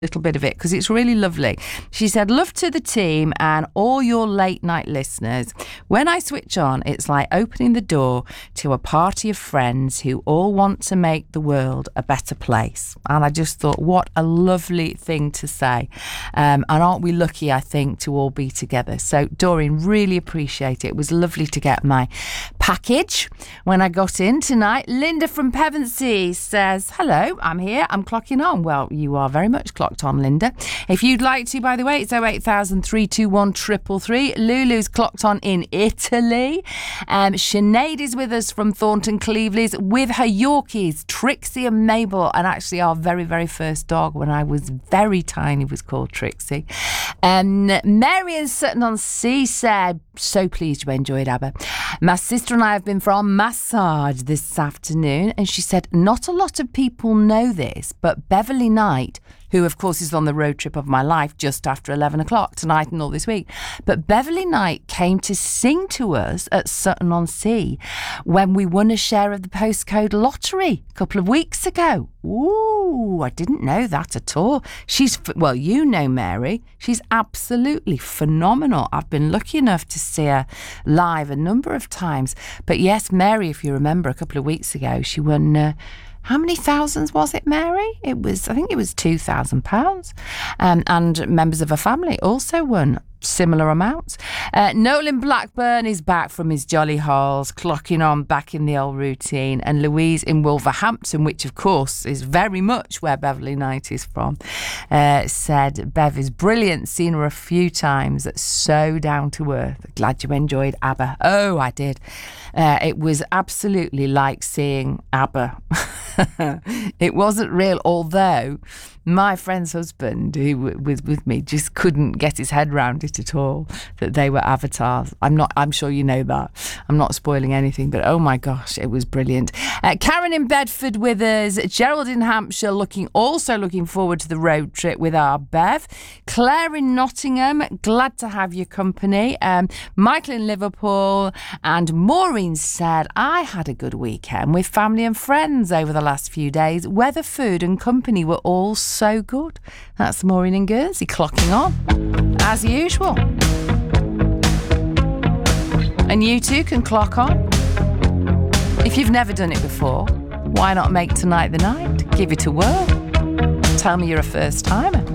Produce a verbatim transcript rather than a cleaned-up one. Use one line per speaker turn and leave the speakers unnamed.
little bit of it because it's really lovely. She said, love to the team and all your late night listeners. When I switch on, it's like opening the door to a party of friends who all want to make the world a better place. And I just thought, what a lovely thing to say. Um, and aren't we lucky, I think, to all be together. So Doreen, really appreciate it. It was lovely to get my package when I got in tonight. Linda from Pevensey says, hello, I'm here, I'm clocking on. Well, you are very much clocked on, Linda. If you'd like to, by the way, it's oh eight thousand, three two one, three three three. Lulu's clocked on in Italy. Um, Sinead is with us from Thornton Cleveleys with her Yorkies, Trixie and Mabel, and actually our very, very first dog when I was very tiny was called Trixie. Um, Mary in Sutton-on-Sea said, so pleased you enjoyed ABBA. My sister and I have been for our massage this afternoon, and she said, not a lot of people know this, but Beverly Knight, who of course is on the road trip of my life just after eleven o'clock tonight and all this week, but Beverly Knight came to sing to us at Sutton-on-Sea when we won a share of the postcode lottery a couple of weeks ago. Ooh, I didn't know that at all. She's, well, you know Mary, she's absolutely phenomenal. I've been lucky enough to see her live a number of times. But yes, Mary, if you remember, a couple of weeks ago, she won... Uh, How many thousands was it, Mary? It was, I think it was two thousand pounds. Um, and members of her family also won similar amounts. Uh, Nolan Blackburn is back from his jolly holes, clocking on back in the old routine. And Louise in Wolverhampton, which of course is very much where Beverly Knight is from, uh, said, Bev is brilliant, seen her a few times, so down to earth. Glad you enjoyed ABBA. Oh, I did. Uh, it was absolutely like seeing ABBA. It wasn't real, although my friend's husband, who was with me, just couldn't get his head round it at all, that they were avatars. I'm not, I'm sure you know that. I'm not spoiling anything, but oh my gosh, it was brilliant. Uh, Karen in Bedford with us, Gerald in Hampshire, looking also looking forward to the road trip with our Bev. Claire in Nottingham, glad to have your company. Um, Michael in Liverpool, and Maureen said, I had a good weekend with family and friends over the last few days. Weather, food and company were all so good. That's Maureen in Guernsey clocking on as usual. And you too can clock on. If you've never done it before, why not make tonight the night? Give it a whirl. Tell me you're a first timer.